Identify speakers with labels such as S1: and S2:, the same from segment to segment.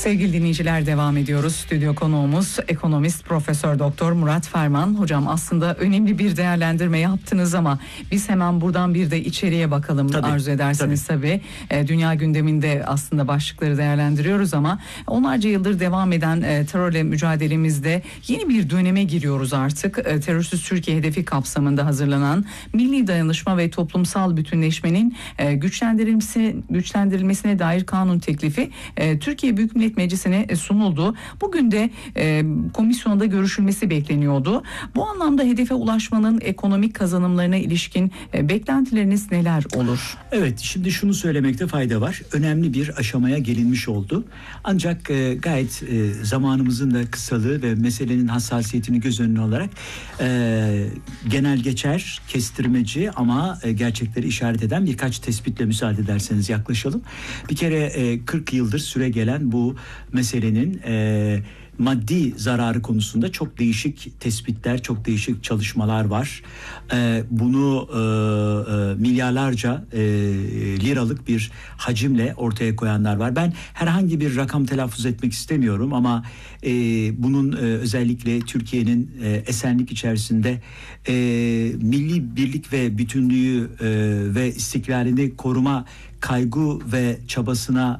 S1: Sevgili dinleyiciler, devam ediyoruz. Stüdyo konuğumuz ekonomist Profesör Doktor Murat Ferman. Hocam, aslında önemli bir değerlendirme yaptınız ama biz hemen buradan bir de içeriye bakalım, arzu ederseniz tabii. Dünya gündeminde aslında başlıkları değerlendiriyoruz ama onlarca yıldır devam eden terörle mücadelemizde yeni bir döneme giriyoruz artık. Terörsüz Türkiye hedefi kapsamında hazırlanan milli dayanışma ve toplumsal bütünleşmenin güçlendirilmesine dair kanun teklifi Türkiye Büyük Millet Meclisi'ne sunuldu. Bugün de komisyonda görüşülmesi bekleniyordu. Bu anlamda hedefe ulaşmanın ekonomik kazanımlarına ilişkin beklentileriniz neler olur?
S2: Evet, şimdi şunu söylemekte fayda var. Önemli bir aşamaya gelinmiş oldu. Ancak gayet zamanımızın da kısalığı ve meselenin hassasiyetini göz önüne alarak genel geçer, kestirmeci ama gerçekleri işaret eden birkaç tespitle müsaade ederseniz yaklaşalım. Bir kere 40 yıldır süre gelen bu meselenin maddi zararı konusunda çok değişik tespitler, çok değişik çalışmalar var. Bunu milyarlarca liralık bir hacimle ortaya koyanlar var. Ben herhangi bir rakam telaffuz etmek istemiyorum ama bunun özellikle Türkiye'nin esenlik içerisinde milli birlik ve bütünlüğü ve istiklalini koruma kaygı ve çabasına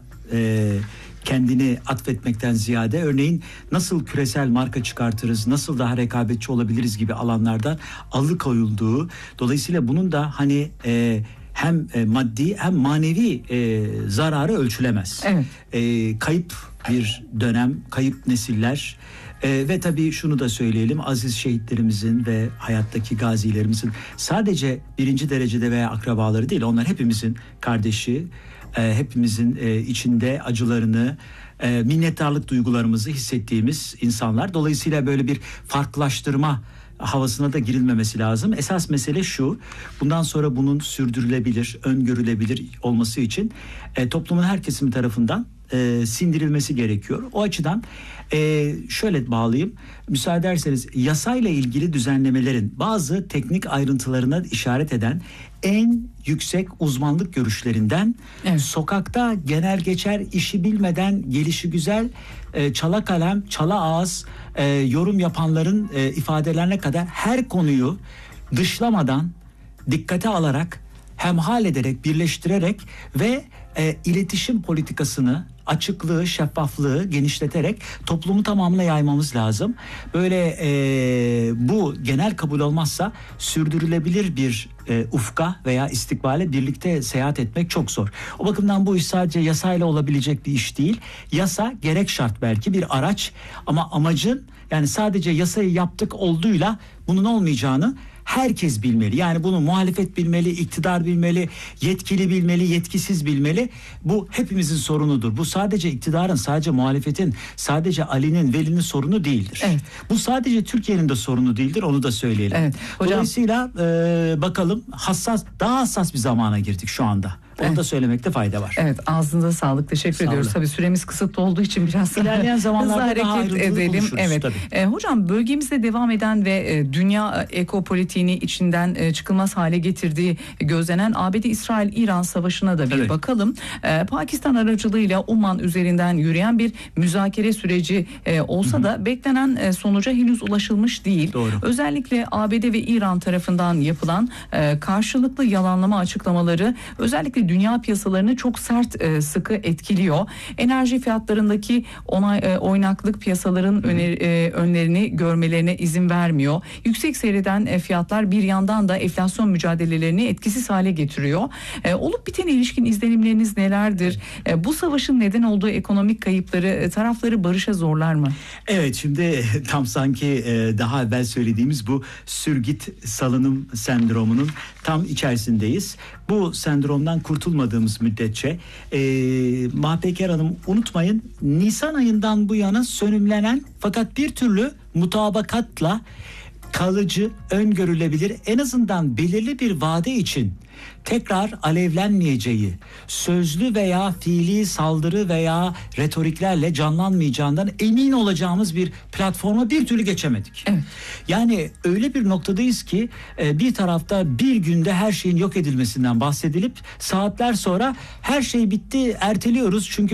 S2: kendini atfetmekten ziyade, örneğin nasıl küresel marka çıkartırız, nasıl daha rekabetçi olabiliriz gibi alanlardan alıkoyulduğu, dolayısıyla bunun da hani hem maddi hem manevi zararı ölçülemez. Evet. Kayıp bir dönem, kayıp nesiller. Ve tabii şunu da söyleyelim, aziz şehitlerimizin ve hayattaki gazilerimizin sadece birinci derecede veya akrabaları değil, onlar hepimizin kardeşi, hepimizin içinde acılarını, minnettarlık duygularımızı hissettiğimiz insanlar. Dolayısıyla böyle bir farklılaştırma havasına da girilmemesi lazım. Esas mesele şu: bundan sonra bunun sürdürülebilir, öngörülebilir olması için toplumun her kesimi tarafından sindirilmesi gerekiyor. O açıdan şöyle bağlayayım. Müsaade ederseniz, yasayla ilgili düzenlemelerin bazı teknik ayrıntılarına işaret eden en yüksek uzmanlık görüşlerinden, sokakta genel geçer, işi bilmeden gelişi güzel, çala kalem, çala ağız yorum yapanların ifadelerine kadar her konuyu dışlamadan, dikkate alarak, hemhal ederek, birleştirerek ve iletişim politikasını, açıklığı, şeffaflığı genişleterek toplumu tamamına yaymamız lazım. Böyle bu genel kabul olmazsa sürdürülebilir bir ufka veya istikbale birlikte seyahat etmek çok zor. O bakımdan bu iş sadece yasayla olabilecek bir iş değil. Yasa gerek şart, belki bir araç, ama amacın, yani sadece yasayı yaptık olduğuyla bunun olmayacağını herkes bilmeli. Yani bunu muhalefet bilmeli, iktidar bilmeli, yetkili bilmeli, yetkisiz bilmeli. Bu hepimizin sorunudur. Bu sadece iktidarın, sadece muhalefetin, sadece Ali'nin, Veli'nin sorunu değildir. Evet. Bu sadece Türkiye'nin de sorunu değildir, onu da söyleyelim. Evet. Hocam, dolayısıyla bakalım, daha hassas bir zamana girdik şu anda. Onu da söylemekte fayda var. Evet, ağzınıza sağlık. Teşekkür ediyoruz. Tabii süremiz kısıtlı olduğu için biraz
S1: ilerleyen zamanlarda daha ayrıntılı edelim. Evet. Hocam, bölgemizde devam eden ve dünya ekopolitiğini içinden çıkılmaz hale getirdiği gözlenen ABD-İsrail-İran savaşına da bir bakalım. Pakistan aracılığıyla Oman üzerinden yürüyen bir müzakere süreci olsa da beklenen sonuca henüz ulaşılmış değil. Doğru. Özellikle ABD ve İran tarafından yapılan karşılıklı yalanlama açıklamaları özellikle dünya piyasalarını çok sert, sıkı etkiliyor. Enerji fiyatlarındaki oynaklık piyasaların önlerini görmelerine izin vermiyor. Yüksek seyreden fiyatlar bir yandan da enflasyon mücadelelerini etkisiz hale getiriyor. Olup bitene ilişkin izlenimleriniz nelerdir? Bu savaşın neden olduğu ekonomik kayıpları tarafları barışa zorlar mı?
S2: Evet, şimdi tam sanki daha evvel söylediğimiz bu sürgit salınım sendromunun tam içerisindeyiz. Bu sendromdan kurtulmadığımız müddetçe Mahpeker Hanım, unutmayın, Nisan ayından bu yana sönümlenen fakat bir türlü mutabakatla kalıcı, öngörülebilir, en azından belirli bir vade için tekrar alevlenmeyeceği, sözlü veya fiili saldırı veya retoriklerle canlanmayacağından emin olacağımız bir platforma bir türlü geçemedik. Evet. Yani öyle bir noktadayız ki bir tarafta bir günde her şeyin yok edilmesinden bahsedilip saatler sonra her şey bitti, erteliyoruz çünkü